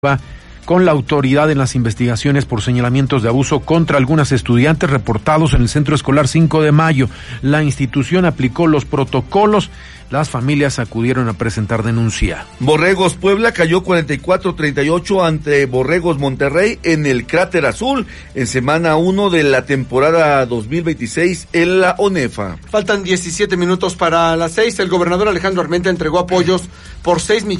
con la autoridad en las investigaciones por señalamientos de abuso contra algunas estudiantes reportados en el Centro Escolar 5 de Mayo. La institución aplicó los protocolos. Las familias acudieron a presentar denuncia. Borregos Puebla cayó 44-38 ante Borregos Monterrey en el Cráter Azul en semana 1 de la temporada 2026 en la ONEFA. Faltan 17 minutos para las 6. El gobernador Alejandro Armenta entregó apoyos por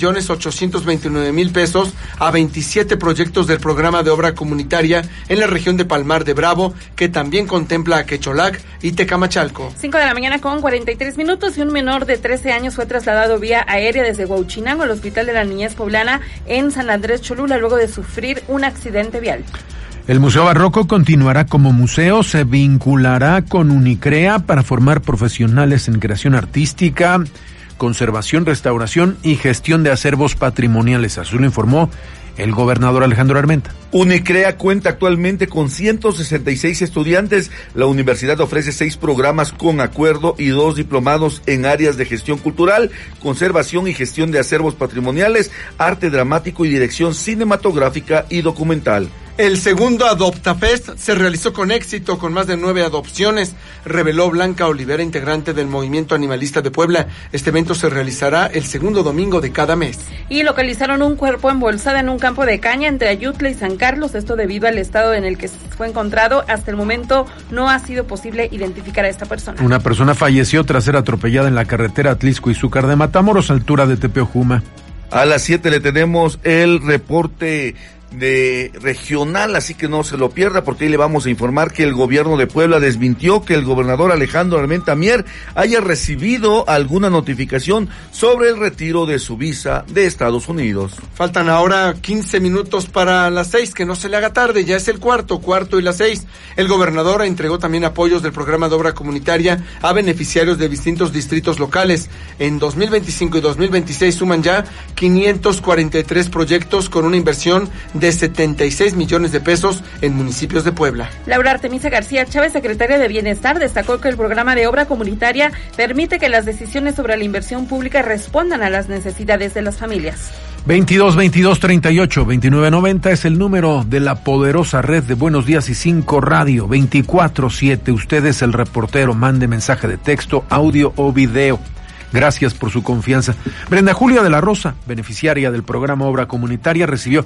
6,829,000 pesos a 27 proyectos del programa de obra comunitaria en la región de Palmar de Bravo, que también contempla a Quecholac y Tecamachalco. 5:43 a.m. y un menor de 13 años fue trasladado vía aérea desde Huauchinango al Hospital de la Niñez Poblana en San Andrés Cholula luego de sufrir un accidente vial. El Museo Barroco continuará como museo, se vinculará con Unicrea para formar profesionales en creación artística, conservación, restauración y gestión de acervos patrimoniales. Así lo informó el gobernador Alejandro Armenta. Unicrea cuenta actualmente con 166 estudiantes. La universidad ofrece 6 programas con acuerdo y 2 diplomados en áreas de gestión cultural, conservación y gestión de acervos patrimoniales, arte dramático y dirección cinematográfica y documental. El segundo AdoptaFest se realizó con éxito, con más de 9 adopciones, reveló Blanca Olivera, integrante del Movimiento Animalista de Puebla. Este evento se realizará el segundo domingo de cada mes. Y localizaron un cuerpo embolsado en un campo de caña entre Ayutla y San Carlos, esto debido al estado en el que fue encontrado. Hasta el momento no ha sido posible identificar a esta persona. Una persona falleció tras ser atropellada en la carretera Atlixco-Izúcar de Matamoros, altura de Tepeojuma. A las 7 le tenemos el reporte de regional, así que no se lo pierda, porque ahí le vamos a informar que el gobierno de Puebla desmintió que el gobernador Alejandro Armenta Mier haya recibido alguna notificación sobre el retiro de su visa de Estados Unidos. Faltan ahora 15 minutos para las 6, que no se le haga tarde, ya es el cuarto y las 6. El gobernador entregó también apoyos del programa de obra comunitaria a beneficiarios de distintos distritos locales. En 2025 y 2026 suman ya 543 proyectos con una inversión de 76 millones de pesos en municipios de Puebla. Laura Artemisa García Chávez, secretaria de Bienestar, destacó que el programa de obra comunitaria permite que las decisiones sobre la inversión pública respondan a las necesidades de las familias. 22-22-38-29-90 es el número de la poderosa red de Buenos Días y 5 Radio, 24/7. Usted es el reportero, mande mensaje de texto, audio o video. Gracias por su confianza. Brenda Julia de la Rosa, beneficiaria del programa Obra Comunitaria, recibió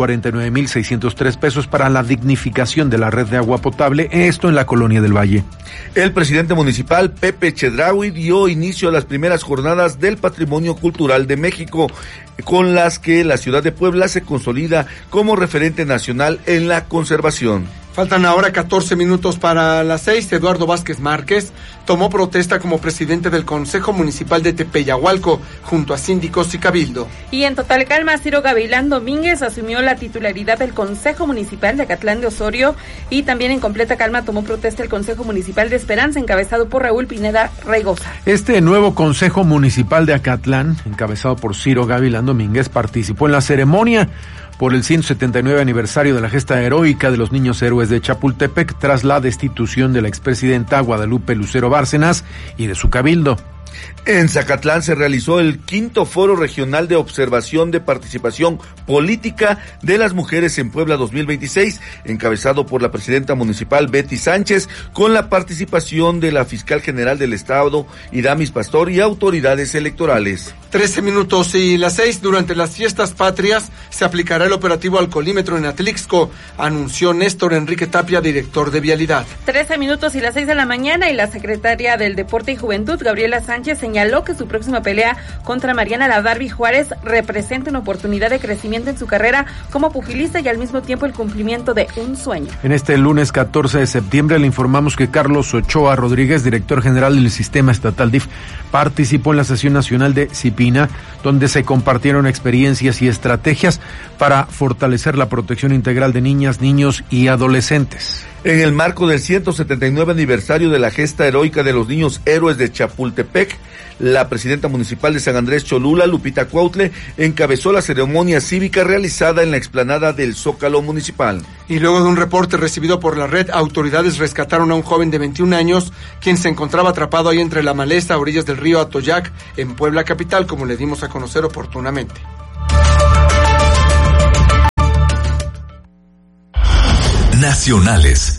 49,603 pesos para la dignificación de la red de agua potable, esto en la Colonia del Valle. El presidente municipal, Pepe Chedraui, dio inicio a las primeras jornadas del Patrimonio Cultural de México, con las que la ciudad de Puebla se consolida como referente nacional en la conservación. Faltan ahora 14 minutos para las 6. Eduardo Vázquez Márquez tomó protesta como presidente del Consejo Municipal de Tepeyahualco, junto a síndicos y cabildo. Y en total calma, Ciro Gavilán Domínguez asumió la titularidad del Consejo Municipal de Acatlán de Osorio, y también en completa calma tomó protesta el Consejo Municipal de Esperanza, encabezado por Raúl Pineda Reigosa. Este nuevo Consejo Municipal de Acatlán, encabezado por Ciro Gavilán Domínguez, participó en la ceremonia por el 179 aniversario de la gesta heroica de los niños héroes de Chapultepec tras la destitución de la expresidenta Guadalupe Lucero Bárcenas y de su cabildo. En Zacatlán se realizó el 5º Foro Regional de Observación de Participación Política de las Mujeres en Puebla 2026, encabezado por la presidenta municipal Betty Sánchez, con la participación de la fiscal general del Estado, Iramis Pastor, y autoridades electorales. 13 minutos y las 6. Durante las fiestas patrias se aplicará el operativo alcoholímetro en Atlixco, anunció Néstor Enrique Tapia, director de Vialidad. 13 minutos y las 6 de la mañana, y la secretaria del Deporte y Juventud, Gabriela Sánchez, señaló que su próxima pelea contra Mariana La Barbie Juárez representa una oportunidad de crecimiento en su carrera como pugilista y al mismo tiempo el cumplimiento de un sueño. En este lunes 14 de septiembre le informamos que Carlos Ochoa Rodríguez, director general del Sistema Estatal DIF, participó en la sesión nacional de CIPINA, donde se compartieron experiencias y estrategias para fortalecer la protección integral de niñas, niños y adolescentes. En el marco del 179 aniversario de la gesta heroica de los niños héroes de Chapultepec, la presidenta municipal de San Andrés Cholula, Lupita Cuautle, encabezó la ceremonia cívica realizada en la explanada del Zócalo Municipal. Y luego de un reporte recibido por la red, autoridades rescataron a un joven de 21 años, quien se encontraba atrapado ahí entre la maleza a orillas del río Atoyac, en Puebla capital, como le dimos a conocer oportunamente. Nacionales.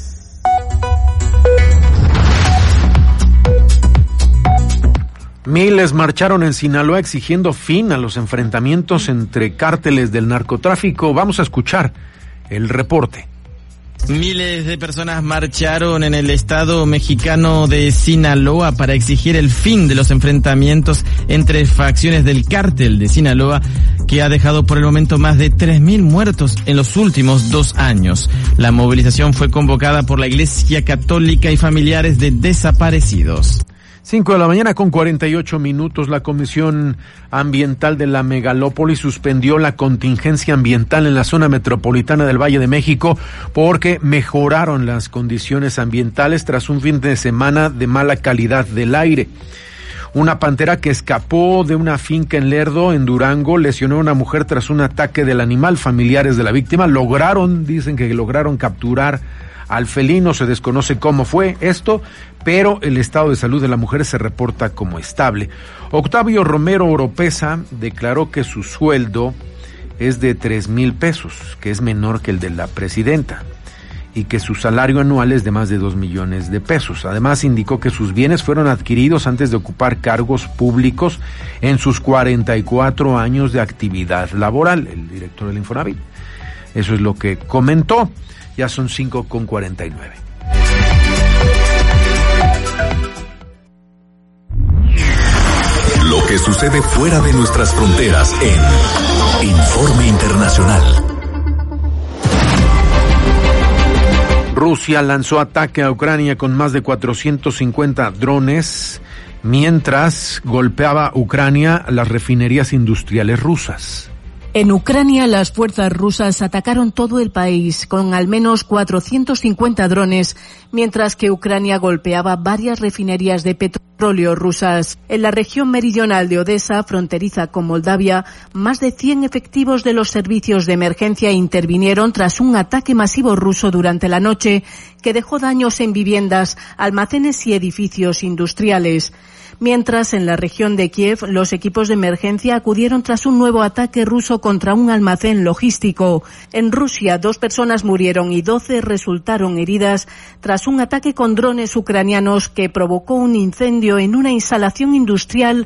Miles marcharon en Sinaloa exigiendo fin a los enfrentamientos entre cárteles del narcotráfico. Vamos a escuchar el reporte. Miles de personas marcharon en el estado mexicano de Sinaloa para exigir el fin de los enfrentamientos entre facciones del cártel de Sinaloa, que ha dejado por el momento más de 3.000 muertos en los últimos 2 años. La movilización fue convocada por la Iglesia Católica y familiares de desaparecidos. 5 de la mañana con 48 minutos, la Comisión Ambiental de la Megalópolis suspendió la contingencia ambiental en la zona metropolitana del Valle de México porque mejoraron las condiciones ambientales tras un fin de semana de mala calidad del aire. Una pantera que escapó de una finca en Lerdo, en Durango, lesionó a una mujer tras un ataque del animal. Familiares de la víctima dicen que lograron capturar al felino. Se desconoce cómo fue esto, pero el estado de salud de la mujer se reporta como estable. Octavio Romero Oropesa declaró que su sueldo es de 3,000 pesos, que es menor que el de la presidenta, y que su salario anual es de más de 2 millones de pesos. Además, indicó que sus bienes fueron adquiridos antes de ocupar cargos públicos en sus 44 años de actividad laboral, el director del Infonavit. Eso es lo que comentó. Ya son 5:49. Lo que sucede fuera de nuestras fronteras en Informe Internacional. Rusia lanzó ataque a Ucrania con más de 450 drones, mientras golpeaba Ucrania las refinerías industriales rusas. En Ucrania, las fuerzas rusas atacaron todo el país con al menos 450 drones, mientras que Ucrania golpeaba varias refinerías de petróleo rusas. En la región meridional de Odessa, fronteriza con Moldavia, más de 100 efectivos de los servicios de emergencia intervinieron tras un ataque masivo ruso durante la noche que dejó daños en viviendas, almacenes y edificios industriales. Mientras, en la región de Kiev, los equipos de emergencia acudieron tras un nuevo ataque ruso contra un almacén logístico. En Rusia, 2 personas murieron y 12 resultaron heridas tras un ataque con drones ucranianos que provocó un incendio en una instalación industrial.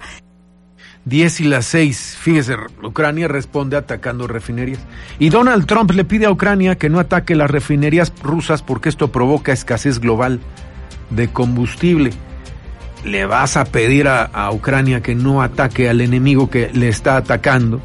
10:06, fíjese, Ucrania responde atacando refinerías. Y Donald Trump le pide a Ucrania que no ataque las refinerías rusas porque esto provoca escasez global de combustible. ¿Le vas a pedir a Ucrania que no ataque al enemigo que le está atacando?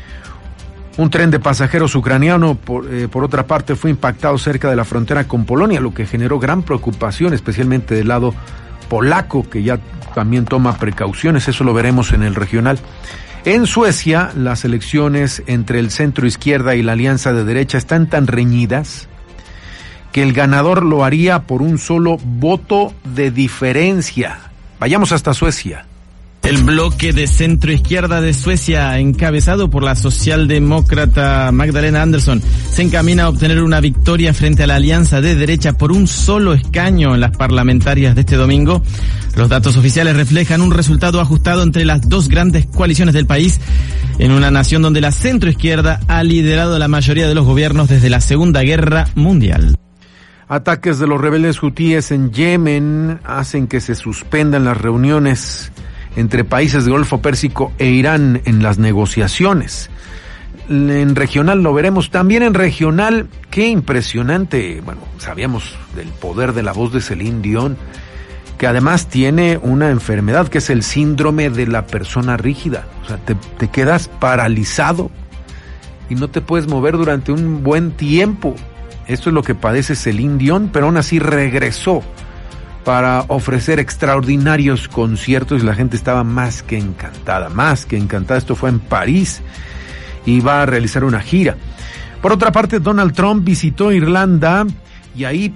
Un tren de pasajeros ucraniano, por otra parte, fue impactado cerca de la frontera con Polonia, lo que generó gran preocupación, especialmente del lado polaco, que ya también toma precauciones. Eso lo veremos en el regional. En Suecia, las elecciones entre el centro izquierda y la alianza de derecha están tan reñidas que el ganador lo haría por un solo voto de diferencia. Vayamos hasta Suecia. El bloque de centro izquierda de Suecia, encabezado por la socialdemócrata Magdalena Andersson, se encamina a obtener una victoria frente a la alianza de derecha por un solo escaño en las parlamentarias de este domingo. Los datos oficiales reflejan un resultado ajustado entre las 2 grandes coaliciones del país, en una nación donde la centro izquierda ha liderado la mayoría de los gobiernos desde la Segunda Guerra Mundial. Ataques de los rebeldes hutíes en Yemen hacen que se suspendan las reuniones entre países del Golfo Pérsico e Irán en las negociaciones. En regional lo veremos. También en regional, qué impresionante. Bueno, sabíamos del poder de la voz de Celine Dion, que además tiene una enfermedad que es el síndrome de la persona rígida. O sea, te quedas paralizado y no te puedes mover durante un buen tiempo. Esto es lo que padece Celine Dion, pero aún así regresó para ofrecer extraordinarios conciertos y la gente estaba más que encantada. Esto fue en París y va a realizar una gira. Por otra parte, Donald Trump visitó Irlanda y ahí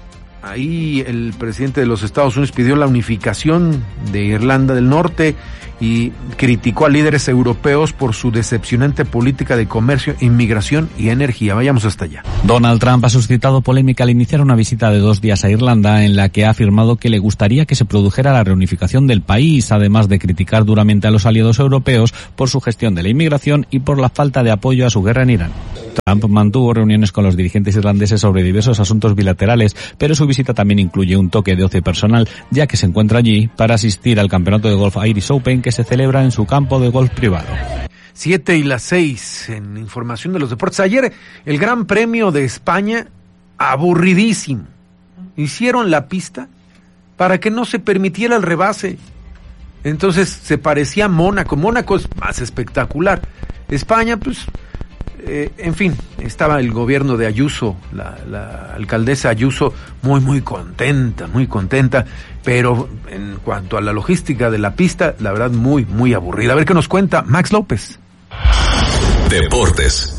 el presidente de los Estados Unidos pidió la unificación de Irlanda del Norte y criticó a líderes europeos por su decepcionante política de comercio, inmigración y energía. Vayamos hasta allá. Donald Trump ha suscitado polémica al iniciar una visita de 2 días a Irlanda, en la que ha afirmado que le gustaría que se produjera la reunificación del país, además de criticar duramente a los aliados europeos por su gestión de la inmigración y por la falta de apoyo a su guerra en Irán. Trump mantuvo reuniones con los dirigentes irlandeses sobre diversos asuntos bilaterales, pero su visita también incluye un toque de ocio personal, ya que se encuentra allí para asistir al campeonato de golf Irish Open, que se celebra en su campo de golf privado. 7:06 en información de los deportes. Ayer el Gran Premio de España, aburridísimo. Hicieron la pista para que no se permitiera el rebase. Entonces se parecía a Mónaco. Mónaco es más espectacular. España, pues, en fin, estaba el gobierno de Ayuso, la alcaldesa Ayuso, muy contenta, pero en cuanto a la logística de la pista, la verdad, muy aburrida. A ver qué nos cuenta Max López. Deportes.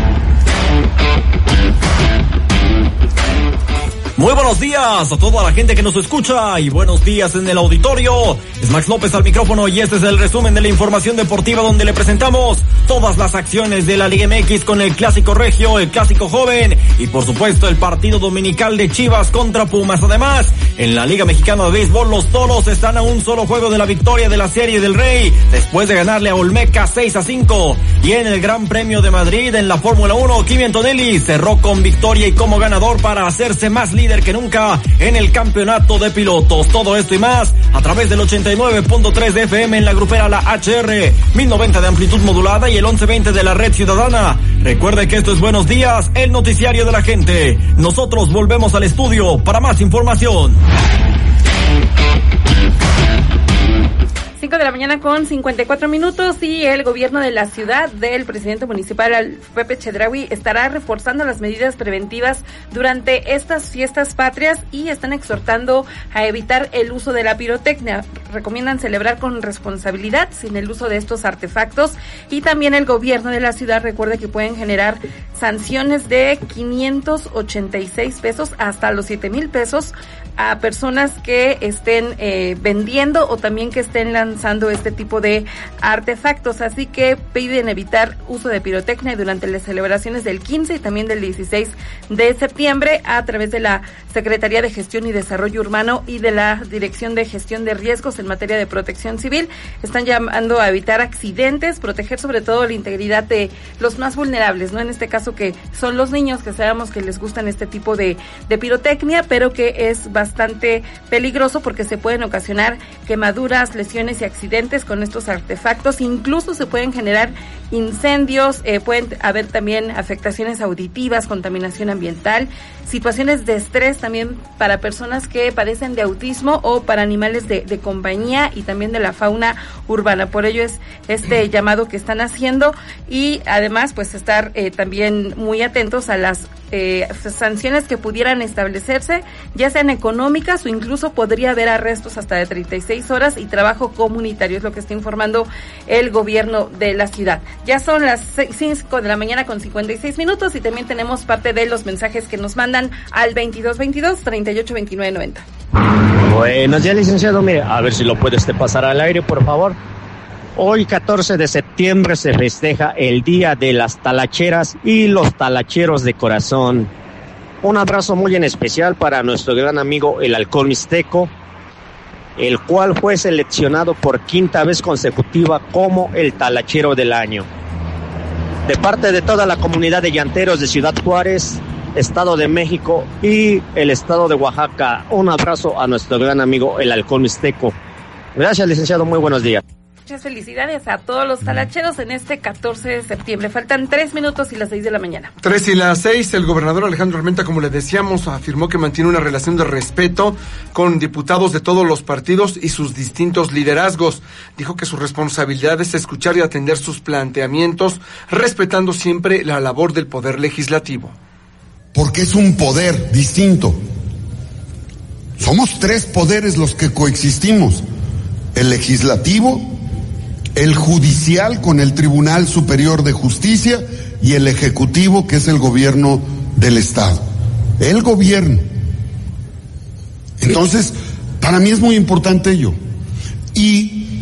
Muy buenos días a toda la gente que nos escucha y buenos días en el auditorio. Es Max López al micrófono y este es el resumen de la información deportiva, donde le presentamos todas las acciones de la Liga MX con el Clásico Regio, el Clásico Joven y por supuesto el partido dominical de Chivas contra Pumas. Además, en la Liga Mexicana de Béisbol, los Toros están a un solo juego de la victoria de la Serie del Rey después de ganarle a Olmeca 6-5. Y en el Gran Premio de Madrid, en la Fórmula 1, Kimi Antonelli cerró con victoria y como ganador para hacerse más líder que nunca en el campeonato de pilotos. Todo esto y más a través del 89.3 de FM en la grupera La HR, 1090 de amplitud modulada y el 1120 de la red ciudadana. Recuerde que esto es Buenos Días, el noticiario de la gente. Nosotros volvemos al estudio para más información. 5 de la mañana con 54 minutos y el gobierno de la ciudad del presidente municipal Pepe Chedraui estará reforzando las medidas preventivas durante estas fiestas patrias y están exhortando a evitar el uso de la pirotecnia. Recomiendan celebrar con responsabilidad sin el uso de estos artefactos y también el gobierno de la ciudad recuerda que pueden generar sanciones de 586 pesos hasta los 7,000 pesos a personas que estén vendiendo o también que estén lanzando este tipo de artefactos, así que piden evitar uso de pirotecnia durante las celebraciones del 15 y también del 16 de septiembre a través de la Secretaría de Gestión y Desarrollo Urbano y de la Dirección de Gestión de Riesgos en materia de protección civil. Están llamando a evitar accidentes, proteger sobre todo la integridad de los más vulnerables, ¿no? En este caso que son los niños, que sabemos que les gustan este tipo de pirotecnia, pero que es bastante peligroso porque se pueden ocasionar quemaduras, lesiones y accidentes con estos artefactos. Incluso se pueden generar incendios, pueden haber también afectaciones auditivas, contaminación ambiental, situaciones de estrés también para personas que padecen de autismo o para animales de compañía y también de la fauna urbana. Por ello es este llamado que están haciendo y además pues estar también muy atentos a las sanciones que pudieran establecerse, ya sean económicas o incluso podría haber arrestos hasta de 36 horas y trabajo comunitario, es lo que está informando el gobierno de la ciudad. Ya son las 5 de la mañana con 56 minutos y también tenemos parte de los mensajes que nos mandan al 2222-382990. Buenos días, licenciado. Mire, a ver si lo puede usted pasar al aire, por favor. Hoy, 14 de septiembre, se festeja el Día de las Talacheras y los Talacheros de Corazón. Un abrazo muy en especial para nuestro gran amigo el Halcón Mixteco, el cual fue seleccionado por 5ª vez consecutiva como el Talachero del Año. De parte de toda la comunidad de llanteros de Ciudad Juárez, Estado de México y el Estado de Oaxaca, un abrazo a nuestro gran amigo el Halcón Mixteco. Gracias, licenciado, muy buenos días. Muchas felicidades a todos los talacheros en este 14 de septiembre. Faltan 3 minutos y las 6 de la mañana. 3 y las 6, el gobernador Alejandro Armenta, como le decíamos, afirmó que mantiene una relación de respeto con diputados de todos los partidos y sus distintos liderazgos. Dijo que su responsabilidad es escuchar y atender sus planteamientos, respetando siempre la labor del Poder Legislativo. Porque es un poder distinto. Somos 3 poderes los que coexistimos: el legislativo, el judicial con el Tribunal Superior de Justicia y el ejecutivo, que es el gobierno del Estado. El gobierno. Entonces, para mí es muy importante ello. Y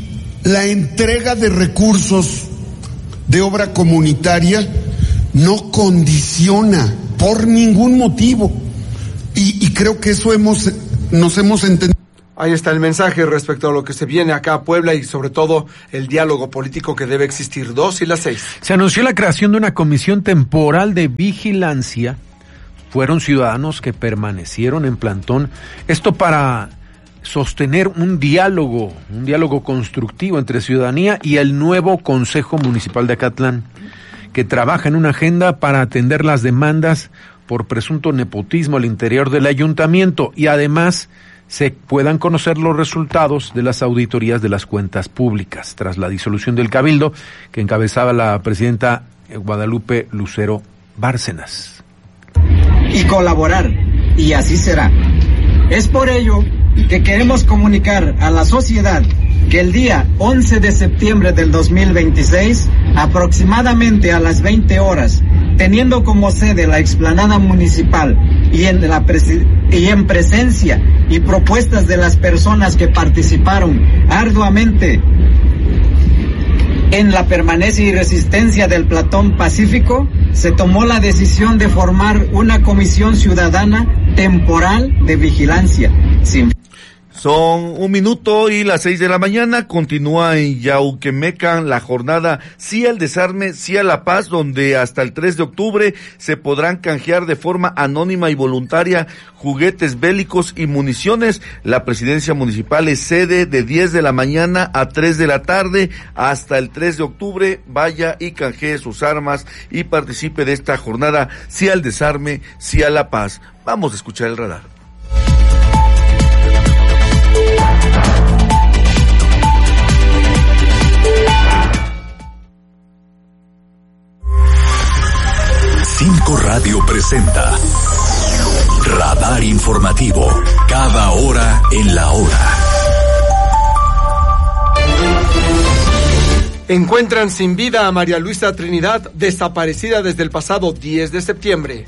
la entrega de recursos de obra comunitaria no condiciona por ningún motivo. Y creo que eso nos hemos entendido. Ahí está el mensaje respecto a lo que se viene acá a Puebla y sobre todo el diálogo político que debe existir. 2:06. Se anunció la creación de una comisión temporal de vigilancia. Fueron ciudadanos que permanecieron en plantón. Esto para sostener un diálogo constructivo entre ciudadanía y el nuevo Consejo Municipal de Acatlán, que trabaja en una agenda para atender las demandas por presunto nepotismo al interior del ayuntamiento y además se puedan conocer los resultados de las auditorías de las cuentas públicas tras la disolución del Cabildo que encabezaba la presidenta Guadalupe Lucero Bárcenas. Y colaborar, y así será. Es por ello que queremos comunicar a la sociedad que el día 11 de septiembre del 2026, aproximadamente a las 20 horas, teniendo como sede la explanada municipal y en presencia y propuestas de las personas que participaron arduamente en la permanencia y resistencia del Platón Pacífico, se tomó la decisión de formar una comisión ciudadana temporal de vigilancia. Son 1:00 y las 6 de la mañana. Continúa en Yauquemecan la jornada Sí al Desarme, Sí a la Paz, donde hasta el 3 de octubre se podrán canjear de forma anónima y voluntaria juguetes bélicos y municiones. La presidencia municipal es sede de 10 de la mañana a 3 de la tarde hasta el 3 de octubre. Vaya y canjee sus armas y participe de esta jornada Sí al Desarme, Sí a la Paz. Vamos a escuchar el radar. Cinco Radio presenta Radar Informativo, cada hora en la hora. Encuentran sin vida a María Luisa Trinidad, desaparecida desde el pasado 10 de septiembre.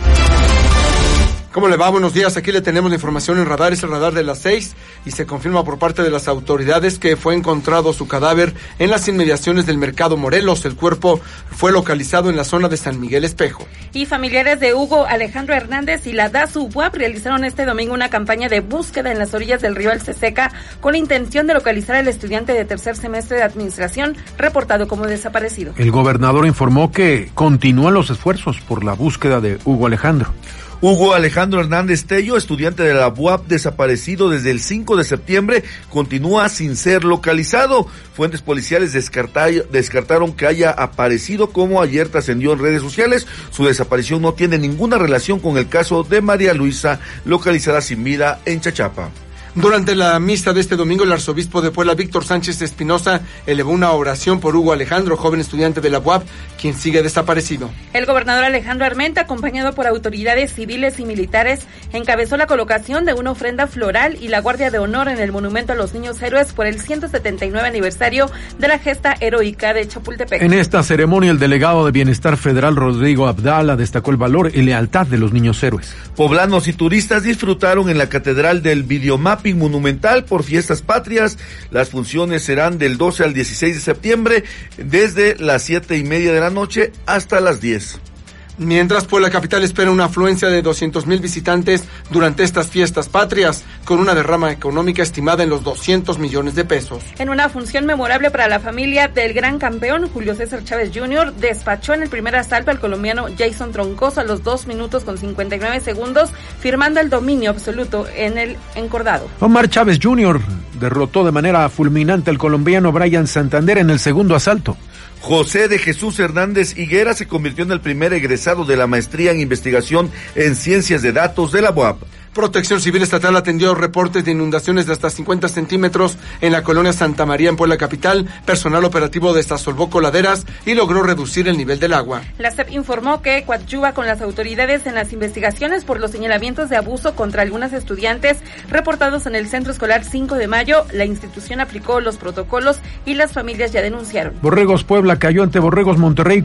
¿Cómo le va? Buenos días, aquí le tenemos la información en radar, es el radar de las 6 y se confirma por parte de las autoridades que fue encontrado su cadáver en las inmediaciones del Mercado Morelos. El cuerpo fue localizado en la zona de San Miguel Espejo. Y familiares de Hugo Alejandro Hernández y la DASU UAP realizaron este domingo una campaña de búsqueda en las orillas del río Alceseca con la intención de localizar al estudiante de tercer semestre de administración reportado como desaparecido. El gobernador informó que continúan los esfuerzos por la búsqueda de Hugo Alejandro. Hugo Alejandro Hernández Tello, estudiante de la UAP desaparecido desde el 5 de septiembre, continúa sin ser localizado. Fuentes policiales descartaron que haya aparecido, como ayer trascendió en redes sociales. Su desaparición no tiene ninguna relación con el caso de María Luisa, localizada sin vida en Chachapa. Durante la misa de este domingo, el arzobispo de Puebla, Víctor Sánchez Espinosa, elevó una oración por Hugo Alejandro, joven estudiante de la UAP, quien sigue desaparecido. El gobernador Alejandro Armenta, acompañado por autoridades civiles y militares, encabezó la colocación de una ofrenda floral y la guardia de honor en el monumento a los niños héroes por el 179 aniversario de la gesta heroica de Chapultepec. En esta ceremonia, el delegado de Bienestar Federal, Rodrigo Abdala, destacó el valor y lealtad de los niños héroes. Poblanos y turistas disfrutaron en la Catedral del Videomapping Monumental por Fiestas Patrias. Las funciones serán del 12 al 16 de septiembre, desde las 7:30 de la noche hasta las 10. Mientras, Puebla Capital espera una afluencia de 200,000 visitantes durante estas fiestas patrias, con una derrama económica estimada en los 200 millones de pesos. En una función memorable para la familia del gran campeón, Julio César Chávez Jr. despachó en el primer asalto al colombiano Jason Troncoso a los 2 minutos con 59 segundos, firmando el dominio absoluto en el encordado. Omar Chávez Jr. derrotó de manera fulminante al colombiano Brian Santander en el segundo asalto. José de Jesús Hernández Higuera se convirtió en el primer egresado de la maestría en investigación en ciencias de datos de la UAP. Protección Civil Estatal atendió reportes de inundaciones de hasta 50 centímetros en la colonia Santa María en Puebla Capital. Personal operativo desasolvó coladeras y logró reducir el nivel del agua. La SEP informó que coadyuva con las autoridades en las investigaciones por los señalamientos de abuso contra algunas estudiantes reportados en el Centro Escolar 5 de Mayo. La institución aplicó los protocolos y las familias ya denunciaron. Borregos Puebla cayó ante Borregos Monterrey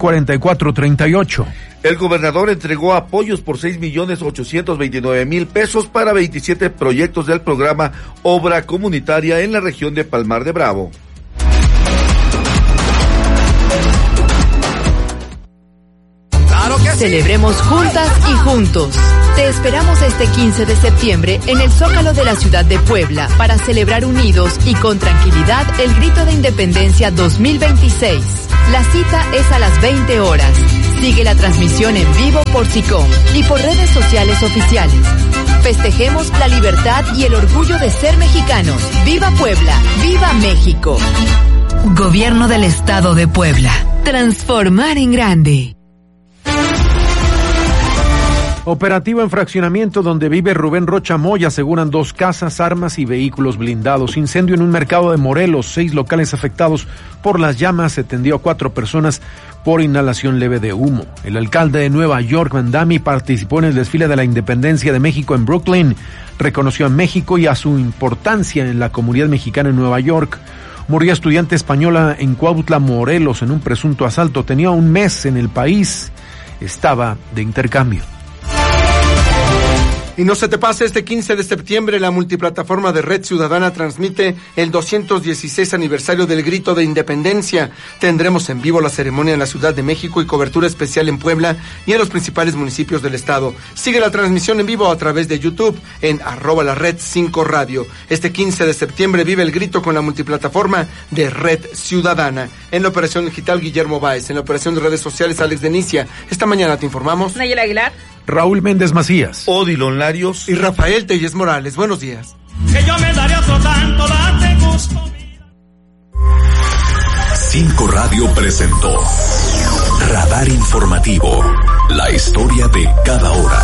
44-38. El gobernador entregó apoyos por 6,829,000 pesos para 27 proyectos del programa Obra Comunitaria en la región de Palmar de Bravo. Celebremos juntas y juntos. Te esperamos este 15 de septiembre en el Zócalo de la ciudad de Puebla para celebrar unidos y con tranquilidad el Grito de Independencia 2026. La cita es a las 20 horas. Sigue la transmisión en vivo por SICOM y por redes sociales oficiales. Festejemos la libertad y el orgullo de ser mexicanos. ¡Viva Puebla! ¡Viva México! Gobierno del Estado de Puebla. Transformar en grande. Operativo en fraccionamiento donde vive Rubén Rocha Moya. Aseguran 2 casas, armas y vehículos blindados. Incendio en un mercado de Morelos. 6 locales afectados por las llamas. Se atendió a 4 personas por inhalación leve de humo. El alcalde de Nueva York, Mandami, participó en el desfile de la Independencia de México en Brooklyn. Reconoció a México y a su importancia en la comunidad mexicana en Nueva York. Murió estudiante española en Cuautla, Morelos, en un presunto asalto. Tenía un mes en el país. Estaba de intercambio. Y no se te pase, este 15 de septiembre la multiplataforma de Red Ciudadana transmite el 216 aniversario del Grito de Independencia. Tendremos en vivo la ceremonia en la Ciudad de México y cobertura especial en Puebla y en los principales municipios del estado. Sigue la transmisión en vivo a través de YouTube en @lared5radio. Este 15 de septiembre vive el grito con la multiplataforma de Red Ciudadana. En la operación digital, Guillermo Báez. En la operación de redes sociales, Alex Denicia. Esta mañana te informamos. Nayela Aguilar. Raúl Méndez Macías. Odilon Larios. Y Rafael Telles Morales. Buenos días. Que yo me daré otro tanto, date gusto. 5 Radio presentó Radar Informativo. La historia de cada hora.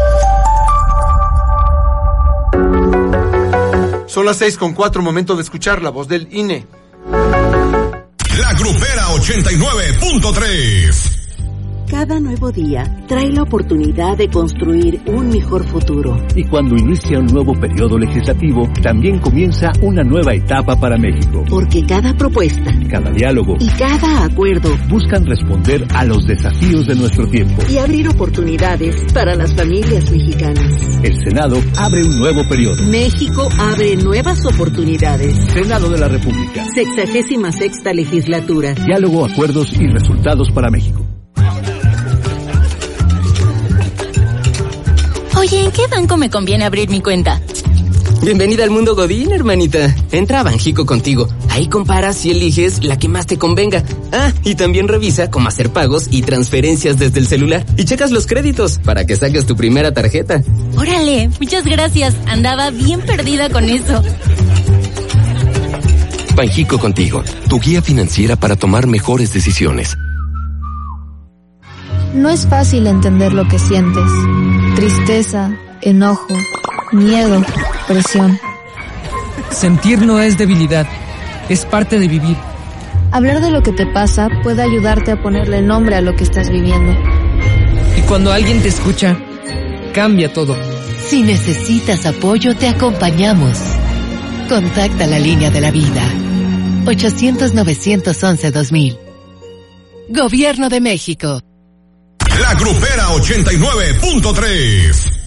Son las 6:04, momento de escuchar la voz del INE. La Grupera 89.3. Cada nuevo día trae la oportunidad de construir un mejor futuro. Y cuando inicia un nuevo periodo legislativo, también comienza una nueva etapa para México. Porque cada propuesta, cada diálogo y cada acuerdo buscan responder a los desafíos de nuestro tiempo y abrir oportunidades para las familias mexicanas. El Senado abre un nuevo periodo. México abre nuevas oportunidades. Senado de la República. 66ª legislatura. Diálogo, acuerdos y resultados para México. Oye, ¿en qué banco me conviene abrir mi cuenta? Bienvenida al mundo Godín, hermanita. Entra a Banjico Contigo. Ahí comparas y eliges la que más te convenga. Ah, y también revisa cómo hacer pagos y transferencias desde el celular. Y checas los créditos para que saques tu primera tarjeta. Órale, muchas gracias. Andaba bien perdida con eso. Banjico Contigo, tu guía financiera para tomar mejores decisiones. No es fácil entender lo que sientes. Tristeza, enojo, miedo, presión. Sentir no es debilidad, es parte de vivir. Hablar de lo que te pasa puede ayudarte a ponerle nombre a lo que estás viviendo. Y cuando alguien te escucha, cambia todo. Si necesitas apoyo, te acompañamos. Contacta la línea de la vida. 800-911-2000. Gobierno de México. La Grupera 89.3.